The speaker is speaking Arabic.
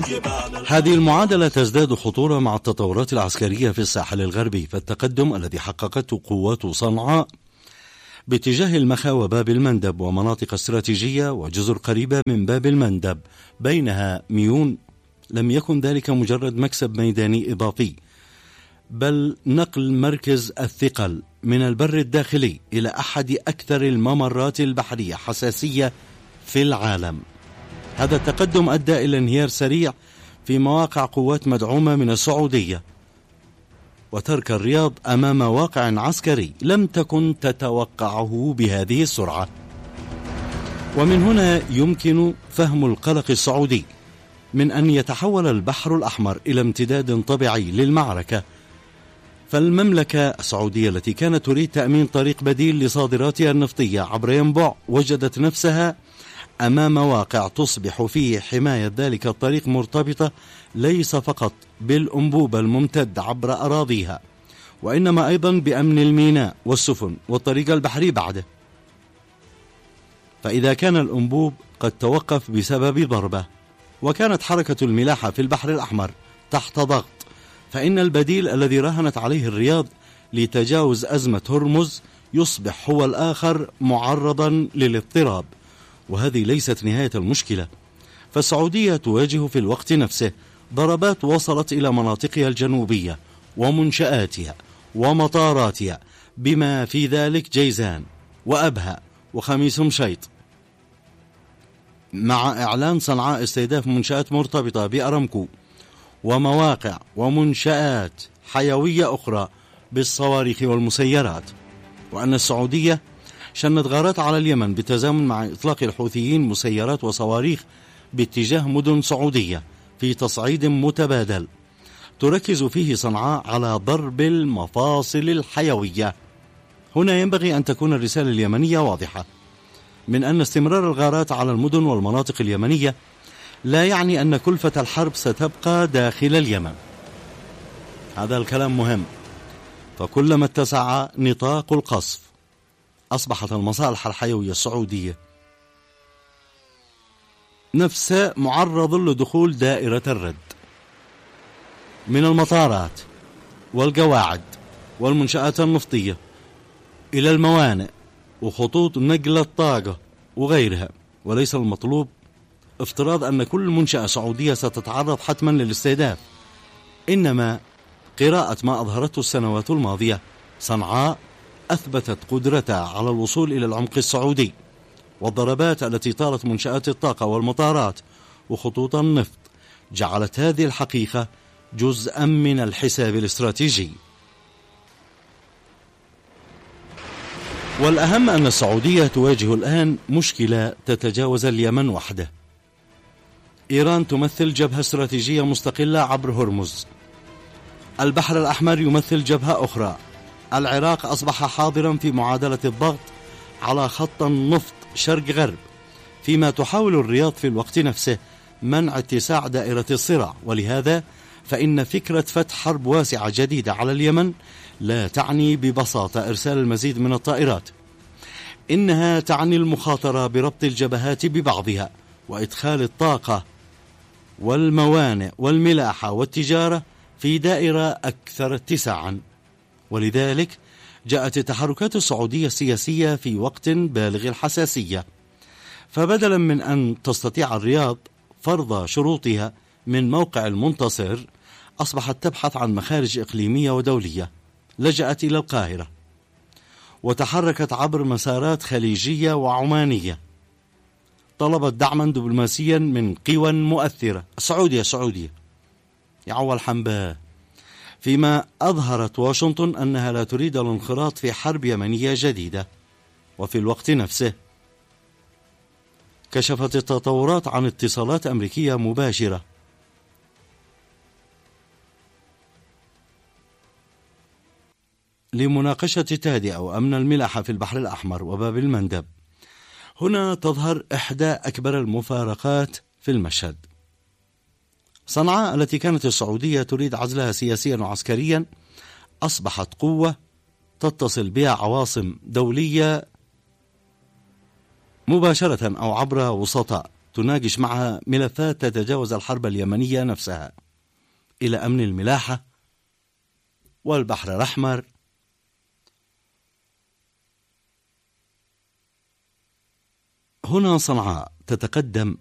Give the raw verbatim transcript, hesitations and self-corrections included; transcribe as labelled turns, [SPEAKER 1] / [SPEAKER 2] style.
[SPEAKER 1] هذه المعادلة تزداد خطورة مع التطورات العسكرية في الساحل الغربي، فالتقدم الذي حققته قوات صنعاء باتجاه المخا وباب المندب ومناطق استراتيجية وجزر قريبة من باب المندب بينها ميون لم يكن ذلك مجرد مكسب ميداني إضافي، بل نقل مركز الثقل من البر الداخلي إلى أحد أكثر الممرات البحرية حساسية في العالم. هذا التقدم أدى إلى انهيار سريع في مواقع قوات مدعومة من السعودية، وترك الرياض أمام واقع عسكري لم تكن تتوقعه بهذه السرعة. ومن هنا يمكن فهم القلق السعودي من أن يتحول البحر الأحمر إلى امتداد طبيعي للمعركة. فالمملكة السعودية التي كانت تريد تأمين طريق بديل لصادراتها النفطية عبر ينبع وجدت نفسها أمام واقع تصبح فيه حماية ذلك الطريق مرتبطة ليس فقط بالأنبوب الممتد عبر أراضيها، وإنما أيضا بأمن الميناء والسفن والطريق البحري بعده. فإذا كان الأنبوب قد توقف بسبب ضربة وكانت حركة الملاحة في البحر الأحمر تحت ضغط، فإن البديل الذي راهنت عليه الرياض لتجاوز أزمة هرمز يصبح هو الآخر معرضا للاضطراب. وهذه ليست نهاية المشكلة، فالسعودية تواجه في الوقت نفسه ضربات وصلت إلى مناطقها الجنوبية ومنشآتها ومطاراتها، بما في ذلك جيزان وأبها وخميس مشيط، مع إعلان صنعاء استهداف منشآت مرتبطة بأرامكو ومواقع ومنشآت حيوية أخرى بالصواريخ والمسيرات. وأن السعودية شنت غارات على اليمن بالتزامن مع إطلاق الحوثيين مسيرات وصواريخ باتجاه مدن سعودية في تصعيد متبادل تركز فيه صنعاء على ضرب المفاصل الحيوية. هنا ينبغي أن تكون الرسالة اليمنية واضحة من أن استمرار الغارات على المدن والمناطق اليمنية لا يعني أن كلفة الحرب ستبقى داخل اليمن. هذا الكلام مهم، فكلما اتسع نطاق القصف أصبحت المصالح الحيوية السعودية نفسها معرض لدخول دائرة الرد من المطارات والقواعد والمنشآت النفطية إلى الموانئ وخطوط نقل الطاقة وغيرها. وليس المطلوب افتراض أن كل منشأة سعودية ستتعرض حتما للاستهداف، إنما قراءة ما أظهرته السنوات الماضية. صنعاء أثبتت قدرتها على الوصول إلى العمق السعودي، والضربات التي طالت منشآت الطاقة والمطارات وخطوط النفط جعلت هذه الحقيقة جزءا من الحساب الاستراتيجي. والأهم أن السعودية تواجه الآن مشكلة تتجاوز اليمن وحده. إيران تمثل جبهة استراتيجية مستقلة عبر هرمز، البحر الأحمر يمثل جبهة أخرى، العراق أصبح حاضرا في معادلة الضغط على خط النفط شرق غرب، فيما تحاول الرياض في الوقت نفسه منع اتساع دائرة الصراع. ولهذا فإن فكرة فتح حرب واسعة جديدة على اليمن لا تعني ببساطة إرسال المزيد من الطائرات، إنها تعني المخاطرة بربط الجبهات ببعضها وإدخال الطاقة والموانئ والملاحة والتجارة في دائرة أكثر اتساعا. ولذلك جاءت التحركات السعودية السياسية في وقت بالغ الحساسية، فبدلا من أن تستطيع الرياض فرض شروطها من موقع المنتصر أصبحت تبحث عن مخارج إقليمية ودولية. لجأت إلى القاهرة وتحركت عبر مسارات خليجية وعمانية، طلبت دعما دبلوماسيا من قوى مؤثرة. السعودية السعودية يعول حنباه، فيما أظهرت واشنطن أنها لا تريد الانخراط في حرب يمنية جديدة. وفي الوقت نفسه كشفت التطورات عن اتصالات أمريكية مباشرة لمناقشة تهدئة وأمن الملاحة في البحر الأحمر وباب المندب. هنا تظهر إحدى أكبر المفارقات في المشهد. صنعاء التي كانت السعودية تريد عزلها سياسيا وعسكريا أصبحت قوة تتصل بها عواصم دولية مباشرة أو عبر وسطاء تناقش معها ملفات تتجاوز الحرب اليمنية نفسها إلى أمن الملاحة والبحر الأحمر هنا صنعاء تتقدم